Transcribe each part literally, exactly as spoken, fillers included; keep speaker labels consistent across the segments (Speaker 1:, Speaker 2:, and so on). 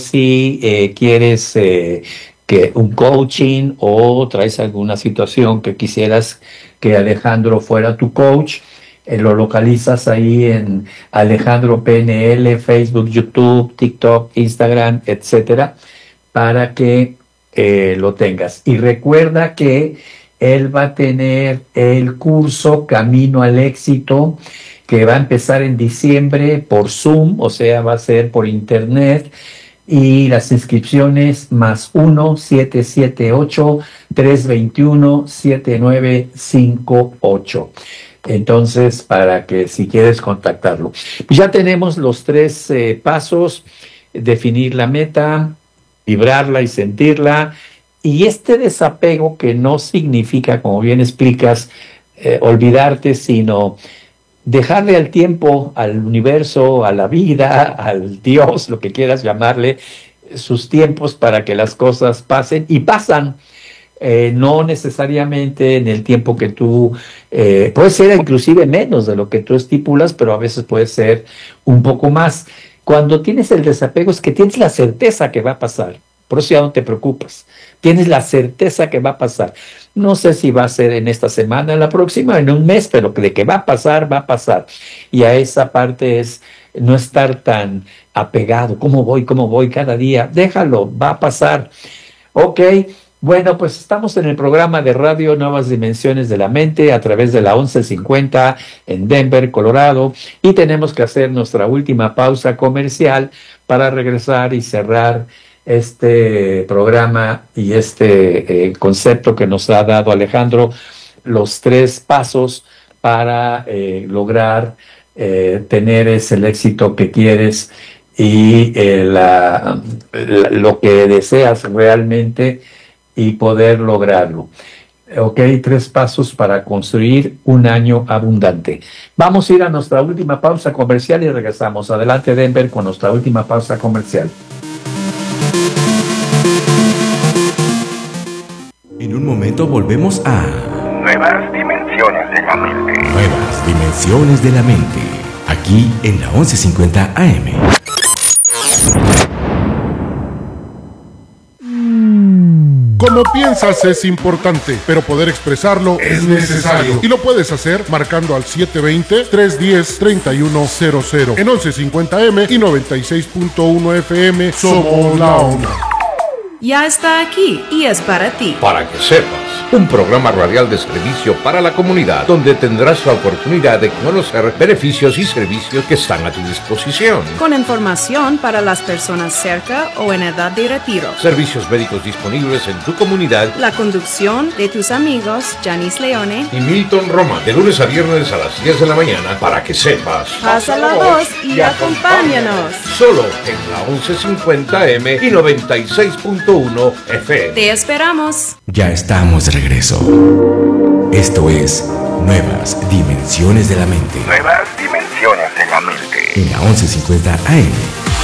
Speaker 1: si eh, quieres eh, que un coaching o traes alguna situación que quisieras que Alejandro fuera tu coach, eh, lo localizas ahí en Alejandro P N L, Facebook, YouTube, TikTok, Instagram, etcétera, para que eh, lo tengas. Y recuerda que él va a tener el curso Camino al Éxito, que va a empezar en diciembre por Zoom, o sea, va a ser por internet, y las inscripciones más uno siete siete ocho tres dos uno siete nueve cinco ocho. Entonces, para que si quieres contactarlo. Pues ya tenemos los tres eh, pasos: definir la meta, vibrarla y sentirla, y este desapego, que no significa, como bien explicas, eh, olvidarte, sino dejarle al tiempo, al universo, a la vida, al Dios, lo que quieras llamarle, sus tiempos para que las cosas pasen, y pasan. Eh, no necesariamente en el tiempo que tú, eh, puede ser inclusive menos de lo que tú estipulas, pero a veces puede ser un poco más. Cuando tienes el desapego es que tienes la certeza que va a pasar, por eso ya no te preocupas, tienes la certeza que va a pasar. No sé si va a ser en esta semana, en la próxima, en un mes, pero de que va a pasar, va a pasar. Y a esa parte es no estar tan apegado. ¿Cómo voy? ¿Cómo voy cada día? Déjalo, va a pasar. Ok. Bueno, pues estamos en el programa de radio Nuevas Dimensiones de la Mente a través de la once cincuenta en Denver, Colorado, y tenemos que hacer nuestra última pausa comercial para regresar y cerrar este programa y este eh, concepto que nos ha dado Alejandro, los tres pasos para eh, lograr eh, tener ese el éxito que quieres y eh, la, la, lo que deseas realmente, y poder lograrlo. Ok, tres pasos para construir un año abundante. Vamos a ir a nuestra última pausa comercial y regresamos. Adelante, Denver, con nuestra última pausa comercial.
Speaker 2: En un momento volvemos a
Speaker 3: Nuevas Dimensiones de la Mente.
Speaker 2: Nuevas Dimensiones de la Mente, aquí en la once cincuenta A M.
Speaker 4: Como piensas es importante, pero poder expresarlo es necesario. Y lo puedes hacer marcando al siete dos cero, tres uno cero, tres uno cero cero. En once cincuenta A M y noventa y seis punto uno F M somos la onda.
Speaker 5: Ya está aquí y es para ti.
Speaker 6: Para que sepas, un programa radial de servicio para la comunidad, donde tendrás la oportunidad de conocer beneficios y servicios que están a tu disposición.
Speaker 5: Con información para las personas cerca o en edad de retiro.
Speaker 6: Servicios médicos disponibles en tu comunidad.
Speaker 5: La conducción de tus amigos Janice Leone
Speaker 6: y Milton Román, de lunes a viernes a las diez de la mañana, para que sepas.
Speaker 5: Pasa la voz y, y acompáñanos.
Speaker 6: Solo en la once cincuenta A M y noventa y seis punto uno F M.
Speaker 5: Te esperamos.
Speaker 2: Ya estamos de regreso. Esto es Nuevas Dimensiones de la Mente.
Speaker 3: Nuevas Dimensiones de la Mente.
Speaker 2: En la once cincuenta A M.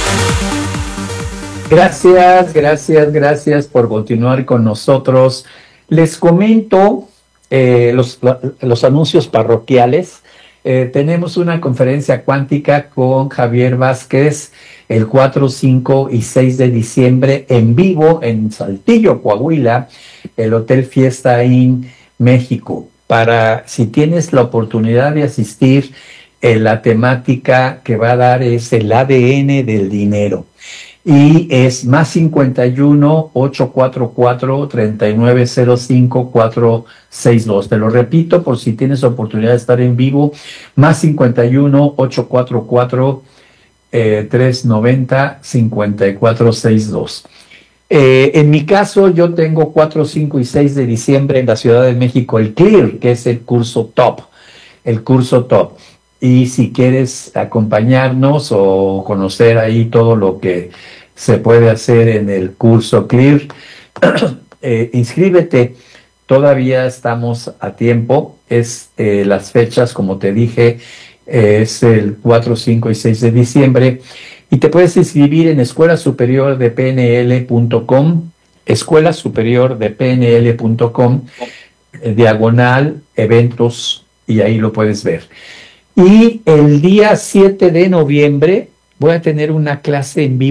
Speaker 1: Gracias, gracias, gracias por continuar con nosotros. Les comento eh, los, los anuncios parroquiales. Eh, tenemos una conferencia cuántica con Javier Vázquez el cuatro, cinco y seis de diciembre en vivo en Saltillo, Coahuila, el Hotel Fiesta Inn, México. Para si tienes la oportunidad de asistir, eh, la temática que va a dar es el A D N del dinero. Y es más cincuenta y uno, ochocientos cuarenta y cuatro, treinta y nueve cero cinco, cuatrocientos sesenta y dos. Te lo repito por si tienes oportunidad de estar en vivo, más cincuenta y uno, ochocientos cuarenta y cuatro, eh, trescientos noventa, cincuenta y cuatro sesenta y dos. Eh, en mi caso, yo tengo cuatro, cinco y seis de diciembre en la Ciudad de México el Clear, que es el curso top, el curso top. Y si quieres acompañarnos o conocer ahí todo lo que se puede hacer en el curso Clear, eh, inscríbete. Todavía estamos a tiempo. Es eh, las fechas, como te dije, eh, es el cuatro, cinco y seis de diciembre. Y te puedes inscribir en escuela superior de p n l punto com, escuela superior de p n l punto com, eh, diagonal eventos, y ahí lo puedes ver. Y el día siete de noviembre voy a tener una clase en vivo